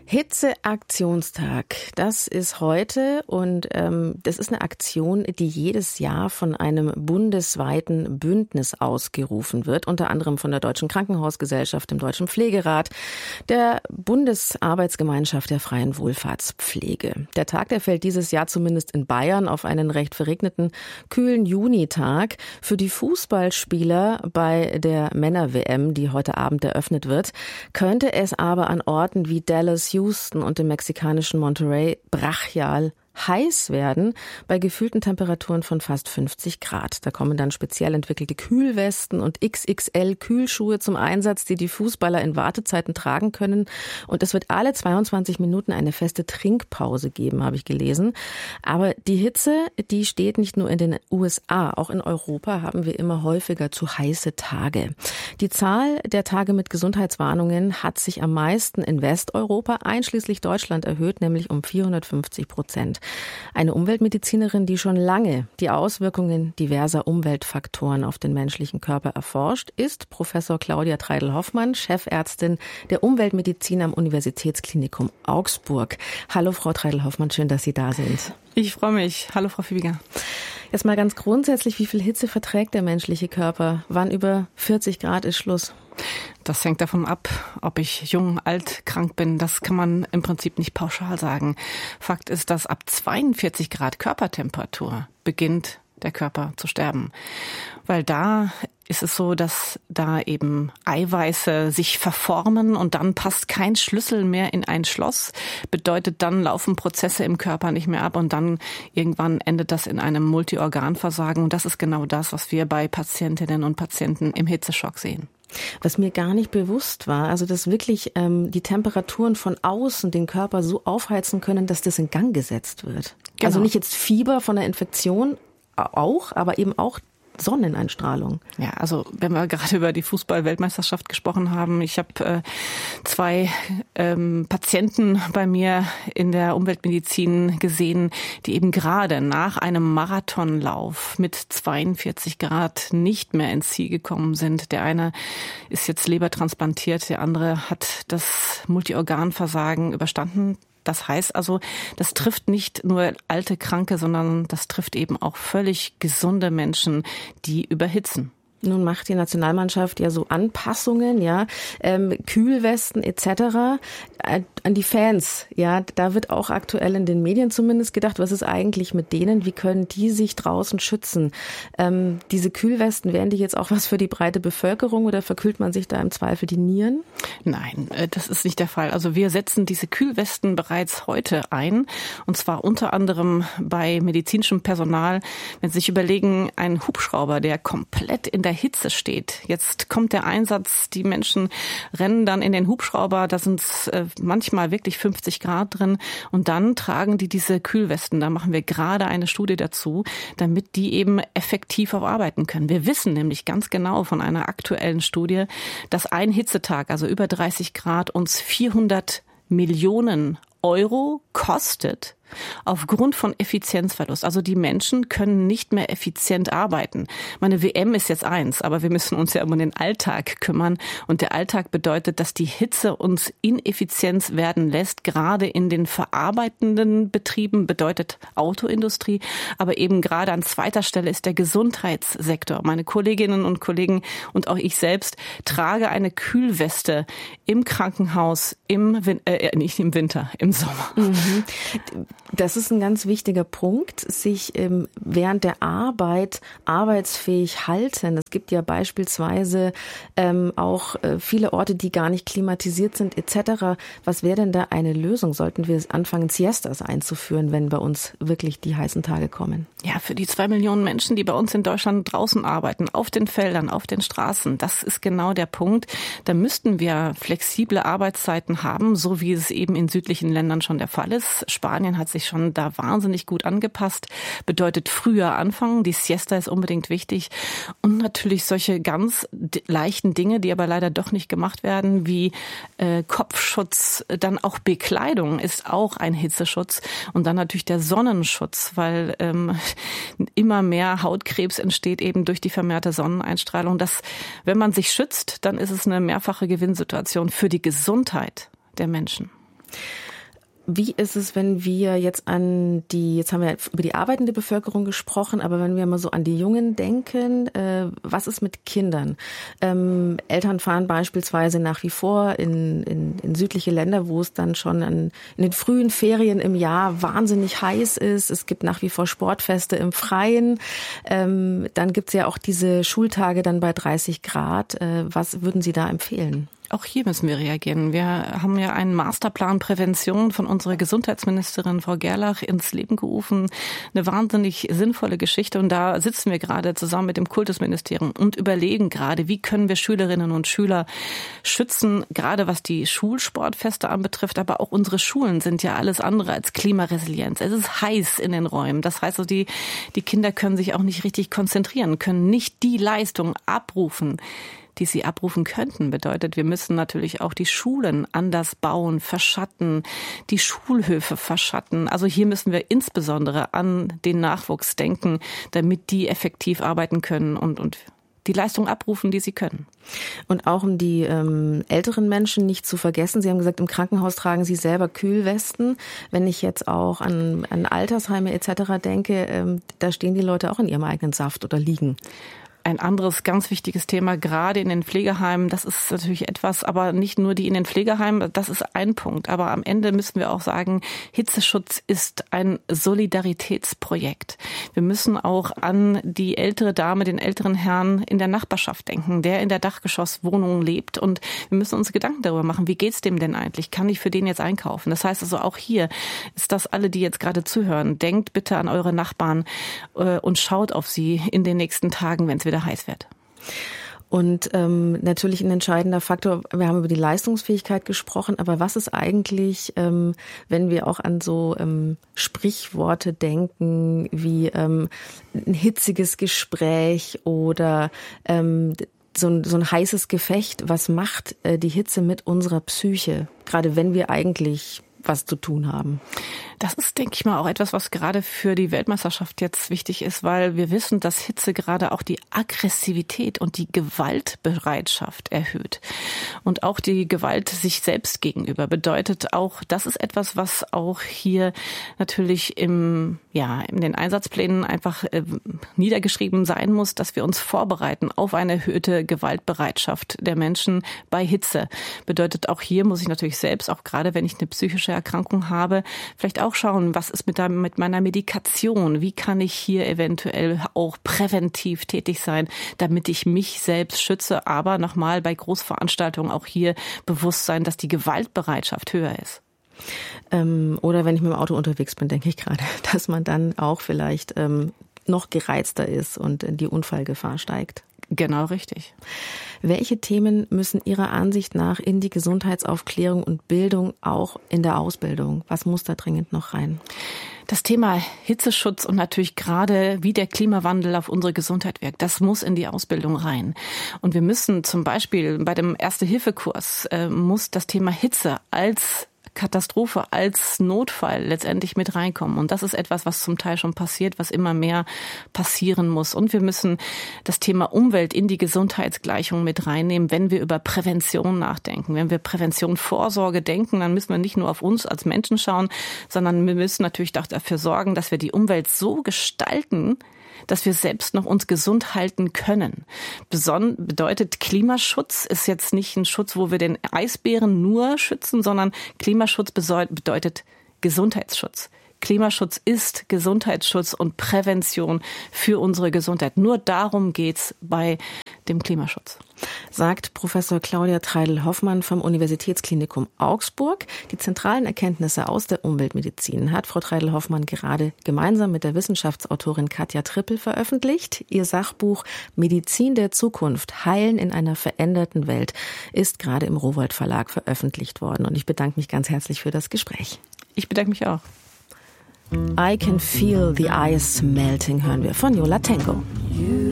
Hitzeaktionstag, das ist heute und das ist eine Aktion, die jedes Jahr von einem bundesweiten Bündnis ausgerufen wird, unter anderem von der Deutschen Krankenhausgesellschaft, dem Deutschen Pflegerat, der Bundesarbeitsgemeinschaft der freien Wohlfahrtspflege. Der Tag, der fällt dieses Jahr zumindest in Bayern auf einen recht verregneten, kühlen Junitag. Für die Fußballspieler bei der Männer-WM, die heute Abend eröffnet wird, könnte es aber an Orten wie Dallas, Houston und dem mexikanischen Monterrey brachial heiß werden, bei gefühlten Temperaturen von fast 50 Grad. Da kommen dann speziell entwickelte Kühlwesten und XXL-Kühlschuhe zum Einsatz, die die Fußballer in Wartezeiten tragen können. Und es wird alle 22 Minuten eine feste Trinkpause geben, habe ich gelesen. Aber die Hitze, die steht nicht nur in den USA. Auch in Europa haben wir immer häufiger zu heiße Tage. Die Zahl der Tage mit Gesundheitswarnungen hat sich am meisten in Westeuropa, einschließlich Deutschland, erhöht, nämlich um 450%. Eine Umweltmedizinerin, die schon lange die Auswirkungen diverser Umweltfaktoren auf den menschlichen Körper erforscht, ist Professor Claudia Treidel-Hoffmann, Chefärztin der Umweltmedizin am Universitätsklinikum Augsburg. Hallo Frau Treidel-Hoffmann, schön, dass Sie da sind. Ich freue mich. Hallo Frau Fiebiger. Jetzt mal ganz grundsätzlich, wie viel Hitze verträgt der menschliche Körper? Wann über 40 Grad ist Schluss? Das hängt davon ab, ob ich jung, alt, krank bin. Das kann man im Prinzip nicht pauschal sagen. Fakt ist, dass ab 42 Grad Körpertemperatur beginnt der Körper zu sterben. Weil da ist es so, dass da eben Eiweiße sich verformen und dann passt kein Schlüssel mehr in ein Schloss. Bedeutet, dann laufen Prozesse im Körper nicht mehr ab und dann irgendwann endet das in einem Multiorganversagen. Und das ist genau das, was wir bei Patientinnen und Patienten im Hitzeschock sehen. Was mir gar nicht bewusst war, also dass wirklich die Temperaturen von außen den Körper so aufheizen können, dass das in Gang gesetzt wird. Genau. Also nicht jetzt Fieber von der Infektion auch, aber eben auch Sonneneinstrahlung. Ja, also wenn wir gerade über die Fußball-Weltmeisterschaft gesprochen haben, ich habe zwei Patienten bei mir in der Umweltmedizin gesehen, die eben gerade nach einem Marathonlauf mit 42 Grad nicht mehr ins Ziel gekommen sind. Der eine ist jetzt lebertransplantiert, der andere hat das Multiorganversagen überstanden. Das heißt also, das trifft nicht nur alte Kranke, sondern das trifft eben auch völlig gesunde Menschen, die überhitzen. Nun macht die Nationalmannschaft ja so Anpassungen, ja, Kühlwesten etc. An die Fans. Ja, da wird auch aktuell in den Medien zumindest gedacht, was ist eigentlich mit denen? Wie können die sich draußen schützen? Diese Kühlwesten, wären die jetzt auch was für die breite Bevölkerung oder verkühlt man sich da im Zweifel die Nieren? Nein, das ist nicht der Fall. Also wir setzen diese Kühlwesten bereits heute ein und zwar unter anderem bei medizinischem Personal. Wenn Sie sich überlegen, ein Hubschrauber, der komplett in der Hitze steht. Jetzt kommt der Einsatz, die Menschen rennen dann in den Hubschrauber, da sind es manchmal wirklich 50 Grad drin und dann tragen die diese Kühlwesten. Da machen wir gerade eine Studie dazu, damit die eben effektiv auch arbeiten können. Wir wissen nämlich ganz genau von einer aktuellen Studie, dass ein Hitzetag, also über 30 Grad, uns 400 Millionen Euro kostet aufgrund von Effizienzverlust. Also die Menschen können nicht mehr effizient arbeiten. Meine WM ist jetzt eins, aber wir müssen uns ja um den Alltag kümmern. Und der Alltag bedeutet, dass die Hitze uns ineffizient werden lässt, gerade in den verarbeitenden Betrieben, bedeutet Autoindustrie. Aber eben gerade an zweiter Stelle ist der Gesundheitssektor. Meine Kolleginnen und Kollegen und auch ich selbst trage eine Kühlweste im Krankenhaus, nicht im Winter, im Sommer. Mhm. Das ist ein ganz wichtiger Punkt, sich während der Arbeit arbeitsfähig halten. Es gibt ja beispielsweise auch viele Orte, die gar nicht klimatisiert sind etc. Was wäre denn da eine Lösung? Sollten wir anfangen, Siestas einzuführen, wenn bei uns wirklich die heißen Tage kommen? Ja, für die 2 Millionen Menschen, die bei uns in Deutschland draußen arbeiten, auf den Feldern, auf den Straßen, das ist genau der Punkt. Da müssten wir flexible Arbeitszeiten haben, so wie es eben in südlichen Ländern schon der Fall ist. Spanien hat sich schon da wahnsinnig gut angepasst. Bedeutet früher anfangen. Die Siesta ist unbedingt wichtig. Und natürlich solche ganz leichten Dinge, die aber leider doch nicht gemacht werden, wie Kopfschutz, dann auch Bekleidung ist auch ein Hitzeschutz. Und dann natürlich der Sonnenschutz, weil immer mehr Hautkrebs entsteht eben durch die vermehrte Sonneneinstrahlung. Das, wenn man sich schützt, dann ist es eine mehrfache Gewinnsituation für die Gesundheit der Menschen. Wie ist es, wenn wir jetzt haben wir über die arbeitende Bevölkerung gesprochen, aber wenn wir mal so an die Jungen denken, was ist mit Kindern? Eltern fahren beispielsweise nach wie vor in südliche Länder, wo es dann schon in den frühen Ferien im Jahr wahnsinnig heiß ist. Es gibt nach wie vor Sportfeste im Freien. Dann gibt es ja auch diese Schultage dann bei 30 Grad. Was würden Sie da empfehlen? Auch hier müssen wir reagieren. Wir haben ja einen Masterplan Prävention von unserer Gesundheitsministerin Frau Gerlach ins Leben gerufen. Eine wahnsinnig sinnvolle Geschichte. Und da sitzen wir gerade zusammen mit dem Kultusministerium und überlegen gerade, wie können wir Schülerinnen und Schüler schützen, gerade was die Schulsportfeste anbetrifft. Aber auch unsere Schulen sind ja alles andere als klimaresilient. Es ist heiß in den Räumen. Das heißt, also die Kinder können sich auch nicht richtig konzentrieren, können nicht die Leistung abrufen, die sie abrufen könnten. Bedeutet, wir müssen natürlich auch die Schulen anders bauen, verschatten, die Schulhöfe verschatten. Also hier müssen wir insbesondere an den Nachwuchs denken, damit die effektiv arbeiten können und die Leistung abrufen, die sie können. Und auch um die älteren Menschen nicht zu vergessen. Sie haben gesagt, im Krankenhaus tragen Sie selber Kühlwesten. Wenn ich jetzt auch an Altersheime etc. denke, da stehen die Leute auch in ihrem eigenen Saft oder liegen. Ein anderes ganz wichtiges Thema, gerade in den Pflegeheimen, das ist natürlich etwas, aber nicht nur die in den Pflegeheimen, das ist ein Punkt. Aber am Ende müssen wir auch sagen, Hitzeschutz ist ein Solidaritätsprojekt. Wir müssen auch an die ältere Dame, den älteren Herrn in der Nachbarschaft denken, der in der Dachgeschosswohnung lebt. Und wir müssen uns Gedanken darüber machen, wie geht's dem denn eigentlich? Kann ich für den jetzt einkaufen? Das heißt also auch hier ist das alle, die jetzt gerade zuhören, denkt bitte an eure Nachbarn und schaut auf sie in den nächsten Tagen, wenn es wieder heiß wird. Und natürlich ein entscheidender Faktor, wir haben über die Leistungsfähigkeit gesprochen, aber was ist eigentlich, wenn wir auch an so Sprichworte denken, wie ein hitziges Gespräch oder so ein heißes Gefecht, was macht die Hitze mit unserer Psyche, gerade wenn wir eigentlich was zu tun haben? Das ist, denke ich mal, auch etwas, was gerade für die Weltmeisterschaft jetzt wichtig ist, weil wir wissen, dass Hitze gerade auch die Aggressivität und die Gewaltbereitschaft erhöht. Und auch die Gewalt sich selbst gegenüber bedeutet auch, das ist etwas, was auch hier natürlich in den Einsatzplänen einfach niedergeschrieben sein muss, dass wir uns vorbereiten auf eine erhöhte Gewaltbereitschaft der Menschen bei Hitze. Bedeutet auch hier muss ich natürlich selbst, auch gerade wenn ich eine psychische Erkrankung habe, vielleicht auch schauen, was ist mit meiner Medikation? Wie kann ich hier eventuell auch präventiv tätig sein, damit ich mich selbst schütze? Aber nochmal bei Großveranstaltungen auch hier bewusst sein, dass die Gewaltbereitschaft höher ist. Oder wenn ich mit dem Auto unterwegs bin, denke ich gerade, dass man dann auch vielleicht noch gereizter ist und die Unfallgefahr steigt. Genau richtig. Welche Themen müssen Ihrer Ansicht nach in die Gesundheitsaufklärung und Bildung, auch in der Ausbildung? Was muss da dringend noch rein? Das Thema Hitzeschutz und natürlich gerade, wie der Klimawandel auf unsere Gesundheit wirkt, das muss in die Ausbildung rein. Und wir müssen zum Beispiel bei dem Erste-Hilfe-Kurs muss das Thema Hitze als Katastrophe, als Notfall letztendlich mit reinkommen. Und das ist etwas, was zum Teil schon passiert, was immer mehr passieren muss. Und wir müssen das Thema Umwelt in die Gesundheitsgleichung mit reinnehmen, wenn wir über Prävention nachdenken. Wenn wir Prävention, Vorsorge denken, dann müssen wir nicht nur auf uns als Menschen schauen, sondern wir müssen natürlich auch dafür sorgen, dass wir die Umwelt so gestalten, dass wir selbst noch uns gesund halten können. Bedeutet, Klimaschutz ist jetzt nicht ein Schutz, wo wir den Eisbären nur schützen, sondern Klimaschutz bedeutet Gesundheitsschutz. Klimaschutz ist Gesundheitsschutz und Prävention für unsere Gesundheit. Nur darum geht's bei dem Klimaschutz. Sagt Professor Claudia Treidel-Hoffmann vom Universitätsklinikum Augsburg. Die zentralen Erkenntnisse aus der Umweltmedizin hat Frau Treidel-Hoffmann gerade gemeinsam mit der Wissenschaftsautorin Katja Trippel veröffentlicht. Ihr Sachbuch Medizin der Zukunft, Heilen in einer veränderten Welt ist gerade im Rowohlt Verlag veröffentlicht worden. Und ich bedanke mich ganz herzlich für das Gespräch. Ich bedanke mich auch. I Can Feel the Ice Melting hören wir von Yola Tango.